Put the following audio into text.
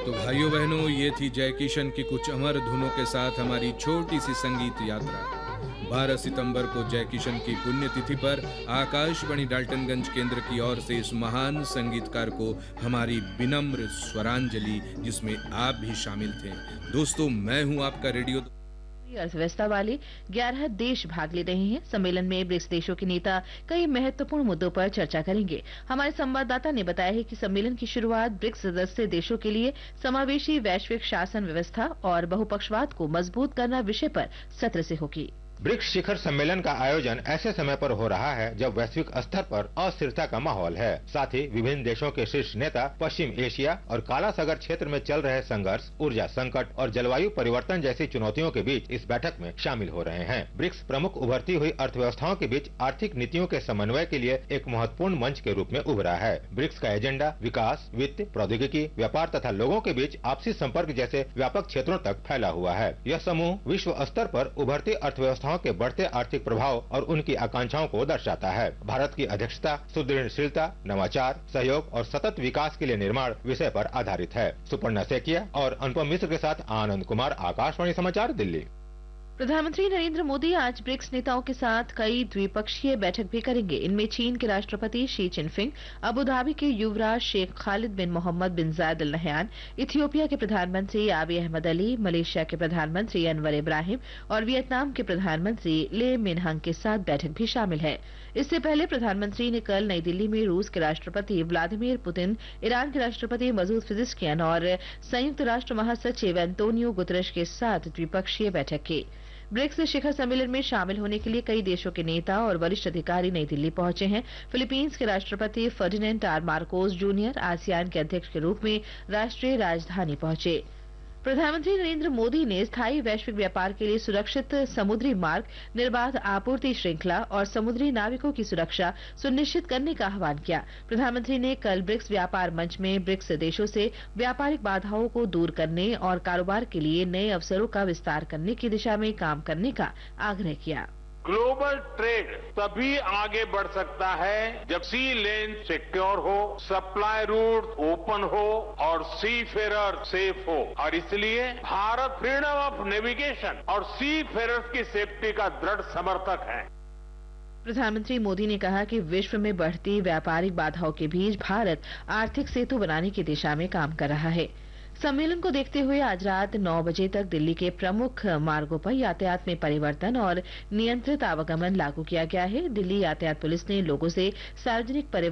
तो भाइयों बहनों, ये थी जय किशन की कुछ अमर धुनों के साथ हमारी छोटी सी संगीत यात्रा। 12 सितंबर को जय किशन की पुण्यतिथि पर आकाशवाणी डाल्टनगंज केंद्र की ओर से इस महान संगीतकार को हमारी विनम्र स्वरांजलि, जिसमें आप भी शामिल थे। दोस्तों, मैं हूं आपका रेडियो अर्थव्यवस्था वाले 11 देश भाग ले रहे हैं। सम्मेलन में ब्रिक्स देशों के नेता कई महत्वपूर्ण मुद्दों पर चर्चा करेंगे। हमारे संवाददाता ने बताया है कि सम्मेलन की शुरुआत ब्रिक्स सदस्य देशों के लिए समावेशी वैश्विक शासन व्यवस्था और बहुपक्षवाद को मजबूत करना विषय पर सत्र से होगी। ब्रिक्स शिखर सम्मेलन का आयोजन ऐसे समय पर हो रहा है जब वैश्विक स्तर पर अस्थिरता का माहौल है। साथ ही विभिन्न देशों के शीर्ष नेता पश्चिम एशिया और काला सागर क्षेत्र में चल रहे संघर्ष, ऊर्जा संकट और जलवायु परिवर्तन जैसी चुनौतियों के बीच इस बैठक में शामिल हो रहे हैं। ब्रिक्स प्रमुख उभरती हुई अर्थव्यवस्थाओं के बीच आर्थिक नीतियों के समन्वय के लिए एक महत्वपूर्ण मंच के रूप में उभरा है। ब्रिक्स का एजेंडा विकास, वित्त, प्रौद्योगिकी, व्यापार तथा लोगों के बीच आपसी संपर्क जैसे व्यापक क्षेत्रों तक फैला हुआ है। यह समूह विश्व स्तर पर उभरती अर्थव्यवस्था के बढ़ते आर्थिक प्रभाव और उनकी आकांक्षाओं को दर्शाता है। भारत की अध्यक्षता सुदृढ़शीलता, नवाचार, सहयोग और सतत विकास के लिए निर्माण विषय पर आधारित है। सुपर्णा सेकिया और अनुपम मिश्र के साथ आनंद कुमार, आकाशवाणी समाचार, दिल्ली। प्रधानमंत्री नरेंद्र मोदी आज ब्रिक्स नेताओं के साथ कई द्विपक्षीय बैठक भी करेंगे। इनमें चीन के राष्ट्रपति शी चिनफिंग, अबू धाबी के युवराज शेख खालिद बिन मोहम्मद बिन जायद अल नहयान, इथियोपिया के प्रधानमंत्री आबी अहमद अली, मलेशिया के प्रधानमंत्री अनवर इब्राहिम और वियतनाम के प्रधानमंत्री ले मिनहंग के साथ बैठक भी शामिल है। इससे पहले प्रधानमंत्री ने कल नई दिल्ली में रूस के राष्ट्रपति व्लादिमीर पुतिन, ईरान के राष्ट्रपति मसूद पेजेश्कियान और संयुक्त राष्ट्र महासचिव एंटोनियो गुतरश के साथ द्विपक्षीय बैठक की। ब्रिक्स शिखर सम्मेलन में शामिल होने के लिए कई देशों के नेता और वरिष्ठ अधिकारी नई दिल्ली पहुंचे हैं। फिलीपींस के राष्ट्रपति Ferdinand are Marcos junior ASEAN के अध्यक्ष के रूप में राष्ट्रीय राजधानी पहुंचे। प्रधानमंत्री नरेंद्र मोदी ने स्थायी वैश्विक व्यापार के लिए सुरक्षित समुद्री मार्ग, निर्बाध आपूर्ति श्रृंखला और समुद्री नाविकों की सुरक्षा सुनिश्चित करने का आह्वान किया। प्रधानमंत्री ने कल ब्रिक्स व्यापार मंच में ब्रिक्स देशों से व्यापारिक बाधाओं को दूर करने और कारोबार के लिए नए अवसरों का विस्तार करने की दिशा में काम करने का आग्रह किया। ग्लोबल ट्रेड तभी आगे बढ़ सकता है जब सी लेन सिक्योर हो, सप्लाई रूट ओपन हो और सी फेरर सेफ हो। और इसलिए भारत फ्रीडम ऑफ नेविगेशन और सी फेरर्स की सेफ्टी का दृढ़ समर्थक है। प्रधानमंत्री मोदी ने कहा कि विश्व में बढ़ती व्यापारिक बाधाओं के बीच भारत आर्थिक सेतु बनाने की दिशा में काम कर रहा है। सम्मेलन को देखते हुए आज रात 9 बजे तक दिल्ली के प्रमुख मार्गों पर यातायात में परिवर्तन और नियंत्रित आवागमन लागू किया गया है। दिल्ली यातायात पुलिस ने लोगों से सार्वजनिक